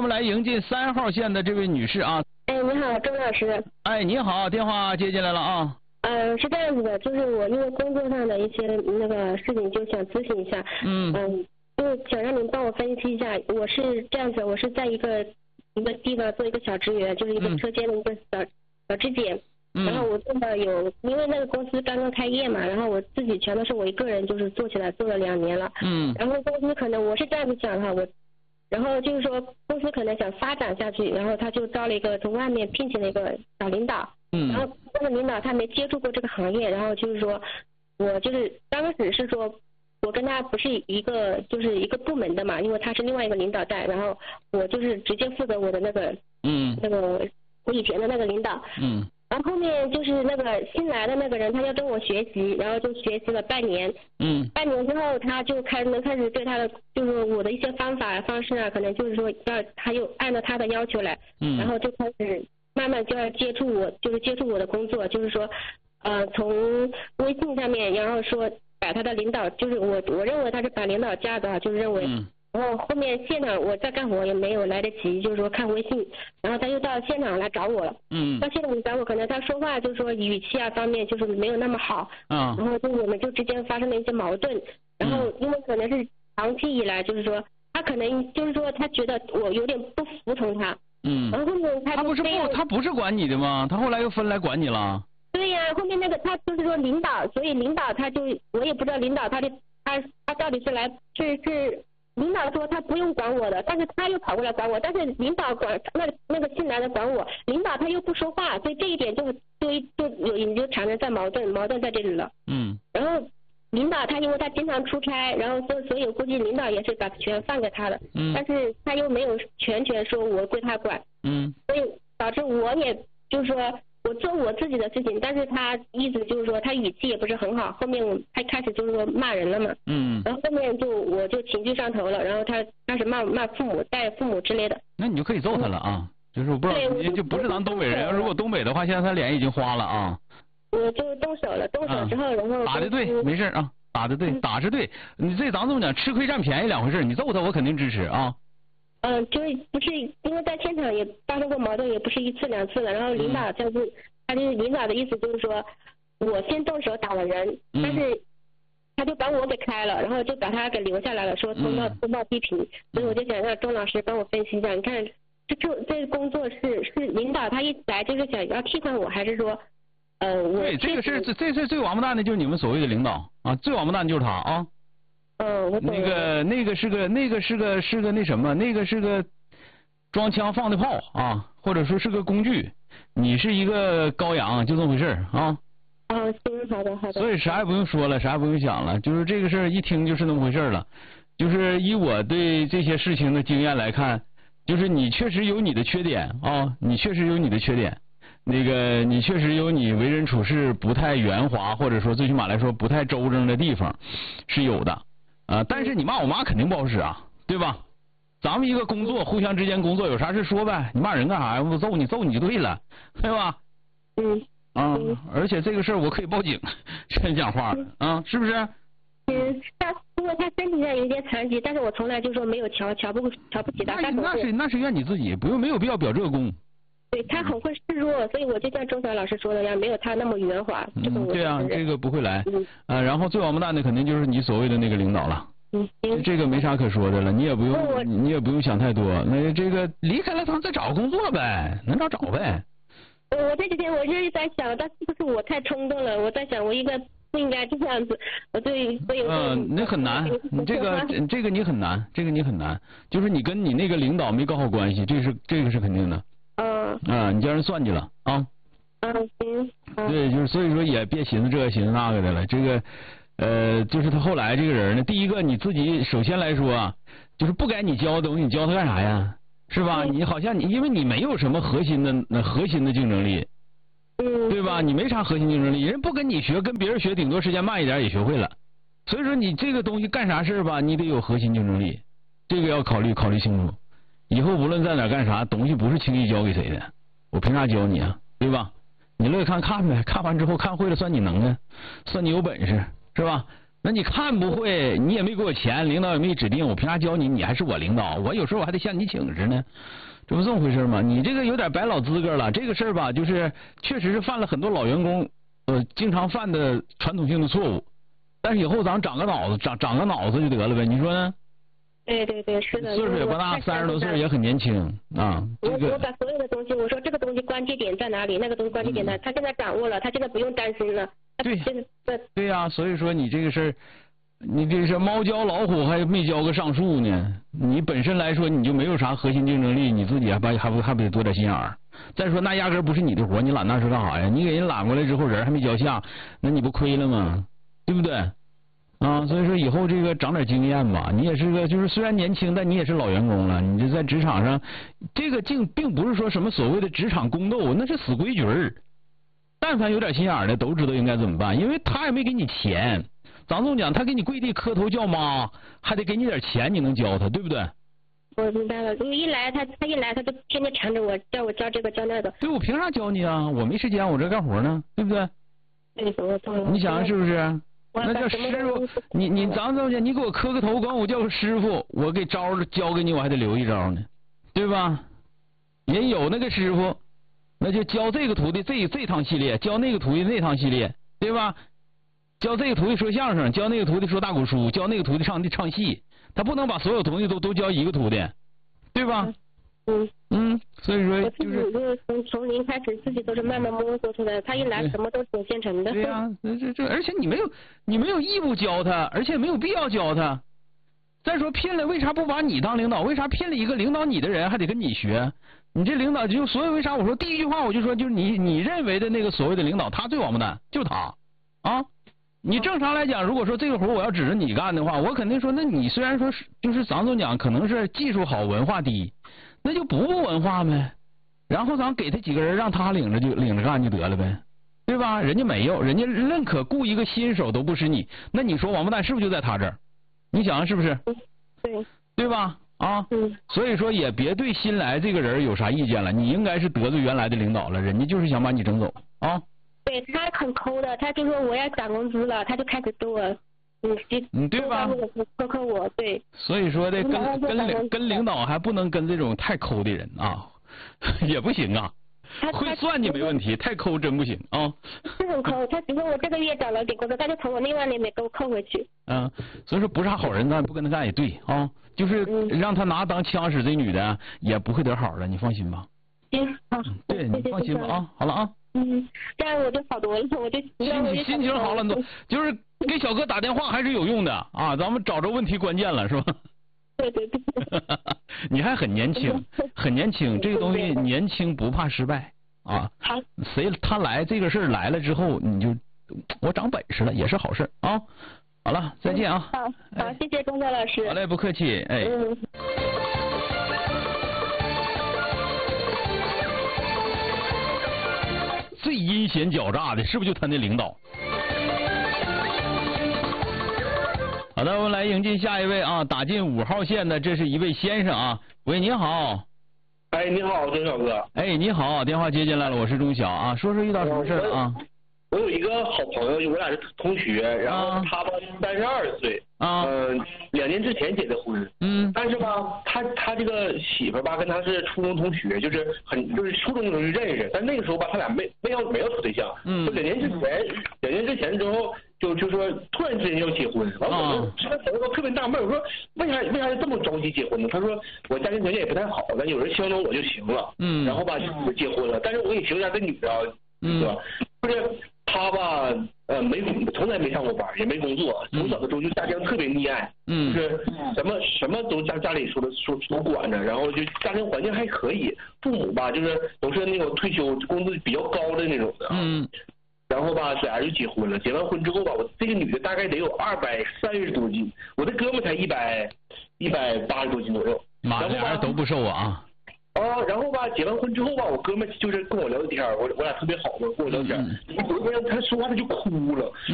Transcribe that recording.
我们来迎接3号线的这位女士啊。 哎，你好，周老师。 哎，你好，电话接进来了啊。 是这样子的，就是我因为工作上的一些那个事情，就想咨询一下。就想让您帮我分析一下。我是这样子，我是在一个地方做一个小职员，就是一个车间的一个小质检。然后我做了因为那个公司刚刚开业嘛，然后我自己全都是我一个人，就是做起来做了2年了。然后公司可能我是这样子想哈，然后就是说公司可能想发展下去，然后他就招了一个从外面聘请了一个小领导。然后这个领导他没接触过这个行业，然后就是说我就是当时是说我跟他不是一个部门的嘛，因为他是另外一个领导带，然后我就是直接负责我的那个我以前的那个领导。然后后面就是那个新来的那个人，他要跟我学习，然后就学习了半年。半年之后，他就开始对他的就是我的一些方式啊，可能就是说他又按照他的要求来。然后就开始慢慢就要接触我的工作，就是说从微信上面，然后说把他的领导，就是我认为他是把领导加的，就是认为。然后后面现场我在干活也没有来得及，就是说看微信，然后他又到现场来找我了。到现场找我，可能他说话就是说语气啊方面就是没有那么好。然后就我们就之间发生了一些矛盾。然后因为可能是长期以来，就是说他可能就是说他觉得我有点不服从他。然后后面他不是管你的吗？他后来又分来管你了。 对呀，后面那个他就是说领导，所以领导他就我也不知道领导他到底是来是。领导说他不用管我的，但是他又跑过来管我，但是领导管那个新来的管我，领导他又不说话，所以这一点就产生在矛盾在这里了。然后领导他因为他经常出差，然后所以估计领导也是把权放给他的。但是他又没有全权说我归他管。所以导致我也就是说我做我自己的事情，但是他一直就是说他语气也不是很好，后面他开始就是说骂人了嘛。然后后面我就情绪上头了，然后他开始骂父母带父母之类的。 那你就可以揍他了啊！就是我不知道你就不是咱东北人，如果东北的话，现在他脸已经花了啊。 我就动手了，动手之后然后打的对，没事啊，打的对，打是对。你咱这么讲，吃亏占便宜两回事，你揍他我肯定支持啊。 就是不是因为在现场也发生过矛盾，也不是1次2次了。然后领导他就是领导的意思就是说，我先动手打了人，但是他就把我给开了，然后就把他给留下来了，说通报批评。所以我就想让钟老师帮我分析一下，你看这个工作是领导他一来就是想要替换我，还是说对，这个是最王八蛋的就是你们所谓的领导啊，最王八蛋就是他啊。 我懂了。 那个是个那什么，那个是个装枪放的炮啊，或者说是个工具，你是一个羔羊，就这么回事啊。 行，好的。 所以啥也不用说了，啥也不用想了，就是这个事儿一听就是那么回事了。就是以我对这些事情的经验来看，就是你确实有你的缺点啊，你确实有你的缺点，那个你确实有你为人处事不太圆滑，或者说最起码来说不太周正的地方是有的。但是你骂我妈肯定不好使啊，对吧？咱们一个工作，互相之间工作，有啥事说呗，你骂人干啥呀？我揍你就对了，对吧？而且这个事儿我可以报警，真讲话啊，是不是？ 因为他身体上有点残疾，但是我从来就说没有瞧不起他。 那是怨你自己，没有必要表这个功。 对，他很会示弱，所以我就像周晓老师说的一样，没有他那么圆滑。 对啊，这个不会来。然后最王八蛋的肯定就是你所谓的那个领导了。这个没啥可说的了，你也不用想太多。那这个离开了他再找个工作呗，能找呗。 我这几天我就是在想，但是不是我太冲动了？我在想，我不应该这样子。 那很难，这个你很难，就是你跟你那个领导没搞好关系，这个是肯定的。你叫人算计了啊。 行。 对，就是所以说也别寻思这个寻思那个的了。这个就是他后来这个人呢，第一个你自己首先来说啊，就是不该你教的东西，你教他干啥呀？是吧？你好像因为你没有什么核心的竞争力，对吧？你没啥核心竞争力，人不跟你学，跟别人学，顶多时间慢一点也学会了。所以说你这个东西干啥事吧，你得有核心竞争力，这个要考虑清楚。以后无论在哪干啥，东西不是轻易教给谁的，我凭啥教你啊？对吧？你乐意看呗，看完之后看会了算你能耐，算你有本事，是吧？ 那你看不会，你也没给我钱，领导也没指定，我凭啥教你？你还是我领导，我有时候我还得向你请示呢，这不这么回事吗？你这个有点白老资格了。这个事儿吧，就是确实是犯了很多老员工经常犯的传统性的错误，但是以后咱长个脑子，长个脑子就得了呗，你说呢？ 对对对，是的。 岁数也不大，30多岁也很年轻啊。 我把所有的东西，我说这个东西关键点在哪里，那个东西关键点在，他现在掌握了，他现在不用担心了。对呀，所以说你这个事儿，你这是猫教老虎还没教个上树呢。你本身来说你就没有啥核心竞争力，你自己还不得多点心眼儿。再说那压根不是你的活，你揽那是干啥呀？你给人揽过来之后人还没交下，那你不亏了吗？对不对？啊，所以说以后这个长点经验吧。你也是个就是虽然年轻，但你也是老员工了。你这在职场上，这个并不是说什么所谓的职场宫斗，那是死规矩儿。但凡有点心眼儿的都知道应该怎么办，因为他也没给你钱。张总讲，他给你跪地磕头叫妈，还得给你点钱，你能教他，对不对？ 我明白了，因为他一来他就天天缠着我，叫我教这个教那个。 对，我凭啥教你啊？我没时间，我这干活呢，对不对？ 对，我懂了。 你想想是不是？那叫师傅，你张总讲，你给我磕个头，管我叫个师傅，我给招教给你，我还得留一招呢，对吧？人有那个师傅，那就教这个徒弟这趟系列，教那个徒弟那趟系列，对吧？教这个徒弟说相声，教那个徒弟说大鼓书，教那个徒弟唱戏，他不能把所有徒弟都教一个徒弟，对吧？所以说就是从零开始，自己都是慢慢摸索出来的。他一来什么都挺现成的。 对呀，这而且你没有义务教他，而且没有必要教他。再说聘了，为啥不把你当领导？为啥聘了一个领导你的人还得跟你学？你这领导就所以为啥我说第一句话我就说就是你认为的那个所谓的领导，他最王八蛋，就他啊。你正常来讲，如果说这个活我要指着你干的话，我肯定说，那你虽然说是就是咱总讲可能是技术好文化低，那就不文化呗，然后咱给他几个人让他领着干就得了呗，对吧？人家没有，人家认可雇一个新手都不是你，那你说王八蛋是不是就在他这儿？你想想是不是？对吧？啊，所以说也别对新来这个人有啥意见了，你应该是得罪原来的领导了，人家就是想把你整走啊。 对，他很抠的，他就说我要涨工资了，他就开始对我， 对吧？ 扣我，对。 所以说的跟领导还不能跟这种太抠的人啊，也不行啊。会算计没问题，太抠真不行啊。 是很抠，他比如说我这个月涨了点工资，他就从我另外那边给我扣回去。 所以说不是好人，咱不跟他干也对啊，就是让他拿当枪使，这女的也不会得好的，你放心吧。 行，好。 对，你放心吧啊，好了啊。 这样我就好多了，我就心情好了多，就是给小哥打电话还是有用的啊，咱们找着问题关键了是吧？ 对。 你还很年轻，很年轻，这个东西年轻不怕失败啊。 好。 他来这个事儿来了之后，你就我长本事了，也是好事啊。好了，再见啊。 好，谢谢钟晓老师。 好嘞，不客气，哎。最阴险狡诈的是不是就他那领导？好的，我们来迎进下一位啊，打进5号线的，这是一位先生啊。喂，你好。 哎，你好，钟晓哥。 哎，你好，电话接进来了，我是钟晓啊，说遇到什么事了啊？ 我有一个好朋友，我俩是同学，然后他吧32岁，2年之前结的婚，但是吧，他这个媳妇吧跟他是初中同学，就是初中就认识，但那个时候吧，他俩没有处对象，就2年之前之后就说突然之间要结婚，完我这个朋友特别纳闷，我说为啥这么着急结婚呢？他说我家庭条件也不太好，但有人相中我就行了，然后吧就结婚了，但是我给你形容一下这女的，是吧？就是他吧，从来没上过班，也没工作，从小的时候就家庭特别溺爱，就是什么都家里说都管着，然后就家庭环境还可以，父母吧就是都是那种退休工资比较高的那种的，然后吧俩人就结婚了，结完婚之后吧，我这个女的大概得有230多斤，我的哥们才180多斤左右， 妈，俩人都不瘦啊。 然后吧，结完婚之后吧，我哥们就是跟我聊天，我俩特别好嘛，跟我聊天。有一天他说话他就哭了，